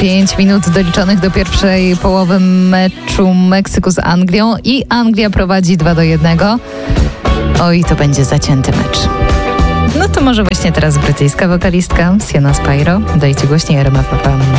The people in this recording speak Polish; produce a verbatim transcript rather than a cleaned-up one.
Pięć minut doliczonych do pierwszej połowy meczu Meksyku z Anglią i Anglia prowadzi dwa do jednego. Oj, to będzie zacięty mecz. No to może właśnie teraz brytyjska wokalistka Sienna Spyro. Dajcie głośniej R M F F M.